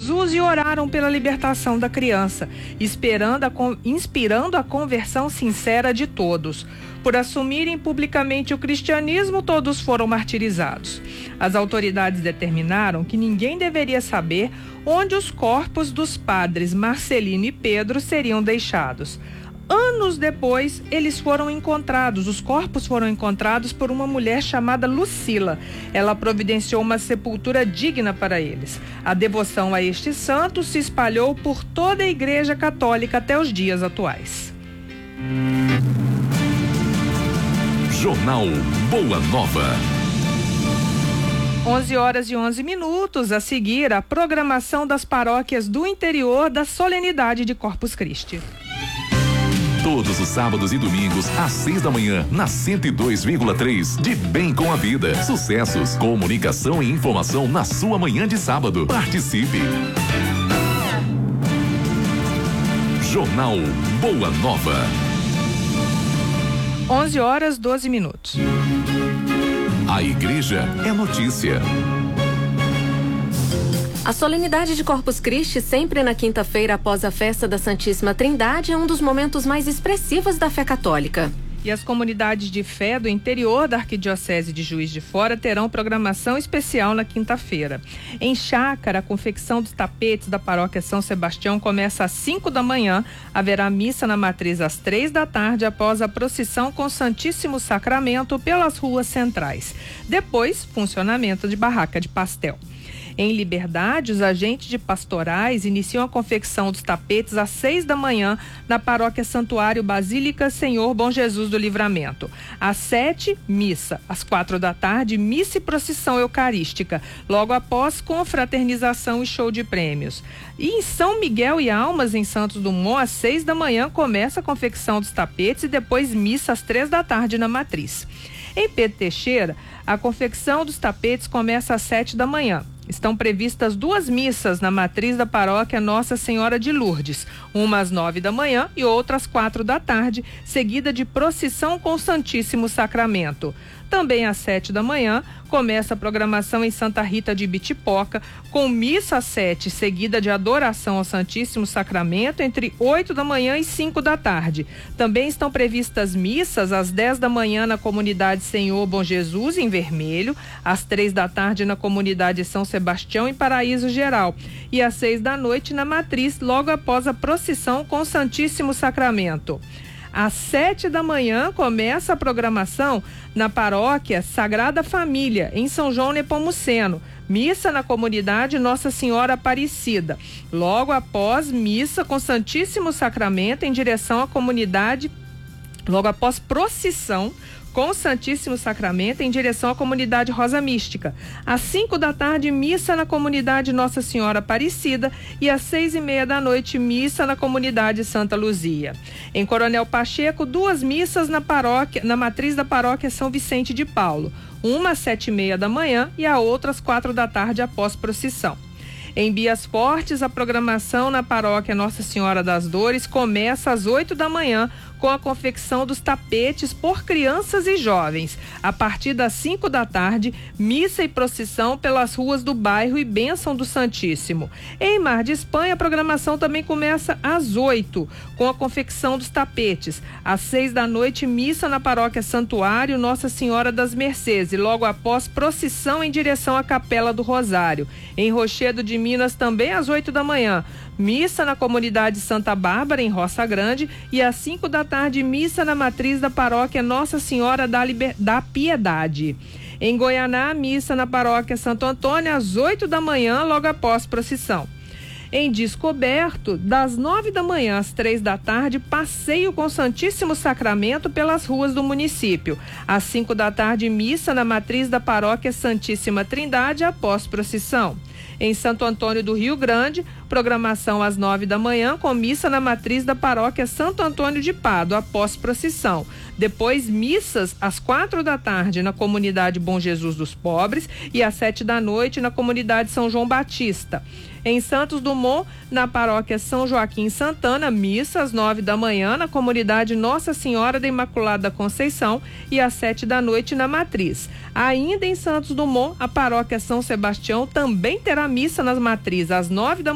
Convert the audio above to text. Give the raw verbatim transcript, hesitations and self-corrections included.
Jesus e oraram pela libertação da criança, esperando a, inspirando a conversão sincera de todos. Por assumirem publicamente o cristianismo, todos foram martirizados. As autoridades determinaram que ninguém deveria saber onde os corpos dos padres Marcelino e Pedro seriam deixados. Anos depois, eles foram encontrados, os corpos foram encontrados por uma mulher chamada Lucila. Ela providenciou uma sepultura digna para eles. A devoção a este santo se espalhou por toda a Igreja Católica até os dias atuais. Jornal Boa Nova. onze horas e onze minutos, a seguir a programação das paróquias do interior da solenidade de Corpus Christi. Todos os sábados e domingos, às seis da manhã, na cento e dois vírgula três, de Bem com a Vida. Sucessos, comunicação e informação na sua manhã de sábado. Participe! Jornal Boa Nova. onze horas e doze minutos. A igreja é notícia. A solenidade de Corpus Christi, sempre na quinta-feira após a festa da Santíssima Trindade, é um dos momentos mais expressivos da fé católica. E as comunidades de fé do interior da Arquidiocese de Juiz de Fora terão programação especial na quinta-feira. Em Chácara, a confecção dos tapetes da paróquia São Sebastião começa às cinco da manhã. Haverá missa na matriz às três da tarde, após a procissão com o Santíssimo Sacramento pelas ruas centrais. Depois, funcionamento de barraca de pastel. Em Liberdade, os agentes de pastorais iniciam a confecção dos tapetes às seis da manhã na paróquia Santuário Basílica Senhor Bom Jesus do Livramento. Às sete, missa. Às quatro da tarde, missa e procissão eucarística. Logo após, confraternização e show de prêmios. E em São Miguel e Almas, em Santos Dumont, às seis da manhã, começa a confecção dos tapetes e depois missa às três da tarde na matriz. Em Pedro Teixeira, a confecção dos tapetes começa às sete da manhã. Estão previstas duas missas na matriz da paróquia Nossa Senhora de Lourdes, uma às nove da manhã e outra às quatro da tarde, seguida de procissão com o Santíssimo Sacramento. Também às sete da manhã, começa a programação em Santa Rita de Bitipoca, com missa às sete, seguida de adoração ao Santíssimo Sacramento, entre oito da manhã e cinco da tarde. Também estão previstas missas às dez da manhã na comunidade Senhor Bom Jesus, em Vermelho, às três da tarde na comunidade São Sebastião, em Paraíso Geral, e às seis da noite na matriz, logo após a procissão com o Santíssimo Sacramento. Às sete da manhã começa a programação na paróquia Sagrada Família, em São João Nepomuceno. Missa na comunidade Nossa Senhora Aparecida. Logo após, missa com Santíssimo Sacramento em direção à comunidade, logo após procissão com o Santíssimo Sacramento em direção à comunidade Rosa Mística. Às cinco da tarde, missa na comunidade Nossa Senhora Aparecida, e às seis e meia da noite, missa na comunidade Santa Luzia. Em Coronel Pacheco, duas missas na paróquia, na matriz da paróquia São Vicente de Paulo. Uma às sete e meia da manhã e a outra às quatro da tarde após procissão. Em Bias Fortes, a programação na paróquia Nossa Senhora das Dores começa às oito da manhã com a confecção dos tapetes por crianças e jovens. A partir das cinco da tarde, missa e procissão pelas ruas do bairro e bênção do Santíssimo. Em Mar de Espanha, a programação também começa às oito, com a confecção dos tapetes. Às seis da noite, missa na paróquia Santuário Nossa Senhora das Mercês, e logo após, procissão em direção à Capela do Rosário. Em Rochedo de Minas, também às oito da manhã, missa na comunidade Santa Bárbara, em Roça Grande, e às cinco da tarde, missa na matriz da paróquia Nossa Senhora da, Liber... da Piedade. Em Goianá, missa na paróquia Santo Antônio, às oito da manhã, logo após procissão. Em Descoberto, das nove da manhã às três da tarde, passeio com o Santíssimo Sacramento pelas ruas do município. Às cinco da tarde, missa na matriz da paróquia Santíssima Trindade, após procissão. Em Santo Antônio do Rio Grande, programação às nove da manhã, com missa na matriz da paróquia Santo Antônio de Pádua, após procissão. Depois, missas às quatro da tarde na comunidade Bom Jesus dos Pobres e às sete da noite na comunidade São João Batista. Em Santos Dumont, na paróquia São Joaquim Santana, missa às nove da manhã na comunidade Nossa Senhora da Imaculada Conceição e às sete da noite na matriz. Ainda em Santos Dumont, a paróquia São Sebastião também terá missa nas matrizes às nove da